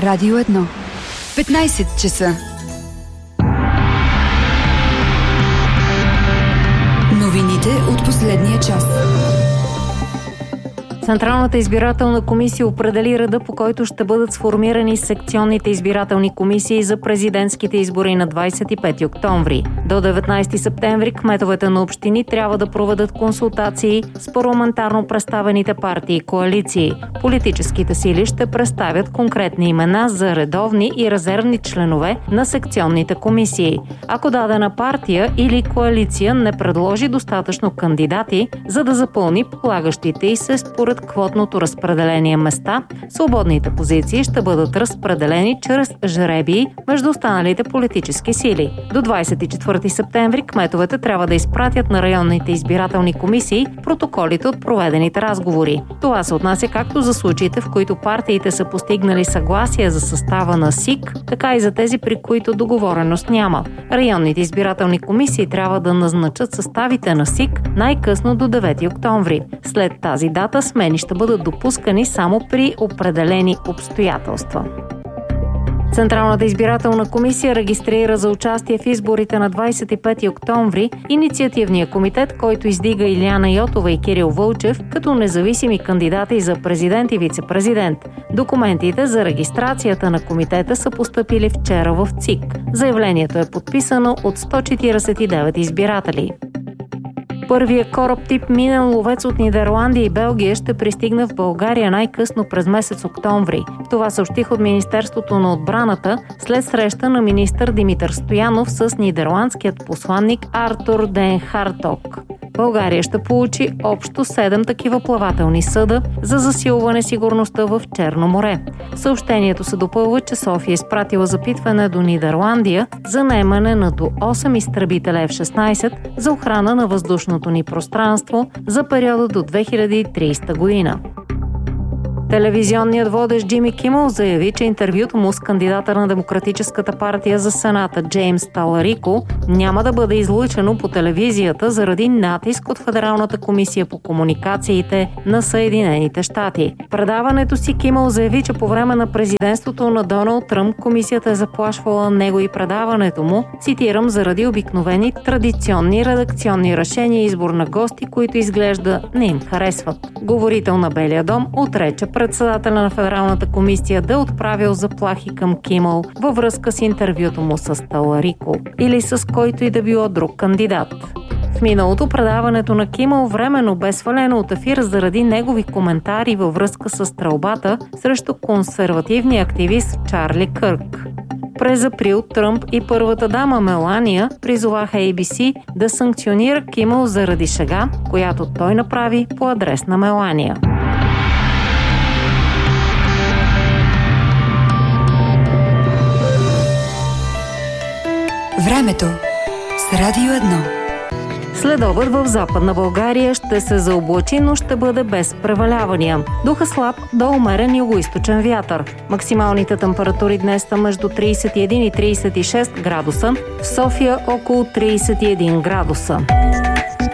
Радио 1. 15 часа. Новините от последния час. Централната избирателна комисия определи реда, по който ще бъдат сформирани секционните избирателни комисии за президентските избори на 25 октомври. До 19 септември кметовете на общини трябва да проведат консултации с парламентарно представените партии и коалиции. Политическите сили ще представят конкретни имена за редовни и резервни членове на секционните комисии. Ако дадена партия или коалиция не предложи достатъчно кандидати, за да запълни полагащите й се според квотното разпределение места, свободните позиции ще бъдат разпределени чрез жребии между останалите политически сили. До 24 септември кметовете трябва да изпратят на районните избирателни комисии протоколите от проведените разговори. Това се отнася както за случаите, в които партиите са постигнали съгласие за състава на СИК, така и за тези, при които договореност няма. Районните избирателни комисии трябва да назначат съставите на СИК най-късно до 9 октомври. След тази дата смени ще бъдат допускани само при определени обстоятелства. Централната избирателна комисия регистрира за участие в изборите на 25 октомври инициативния комитет, който издига Илияна Йотова и Кирил Вълчев като независими кандидати за президент и вице-президент. Документите за регистрацията на комитета са постъпили вчера в ЦИК. Заявлението е подписано от 149 избиратели. Първият кораб тип минен ловец от Нидерландия и Белгия ще пристигне в България най-късно през месец октомври. Това съобщих от Министерството на отбраната след среща на министър Димитър Стоянов с нидерландският посланник Артур Ден Харток. България ще получи общо 7 такива плавателни съда за засилване сигурността в Черно море. Съобщението се допълва, че София изпратила запитване до Нидерландия за наемане на до 8 изтребителя F-16 за охрана на въздушното ни пространство за периода до 2030 година. Телевизионният водещ Джими Кимъл заяви, че интервюто му с кандидата на Демократическата партия за Сената Джеймс Таларико няма да бъде излъчено по телевизията заради натиск от Федералната комисия по комуникациите на Съединените щати. В предаването си Кимъл заяви, че по време на президентството на Доналд Тръмп комисията е заплашвала него и предаването му, цитирам, заради обикновени традиционни редакционни решения и избор на гости, които изглежда не им харесват. Говорител на Белия дом отрече председателя на Федералната комисия да е отправил заплахи към Кимъл във връзка с интервюто му с Таларико или с който и да било друг кандидат. В миналото предаването на Кимъл временно бе свалено от ефир заради негови коментари във връзка с стрелбата срещу консервативния активист Чарли Кърк. През април Тръмп и първата дама Мелания призоваха ABC да санкционира Кимъл заради шега, която той направи по адрес на Мелания. Времето с Радио 1. Следобед в Западна България ще се заоблачи, но ще бъде без превалявания. Духа слаб до умерен югоизточен вятър. Максималните температури днес са между 31 и 36 градуса, в София около 31 градуса.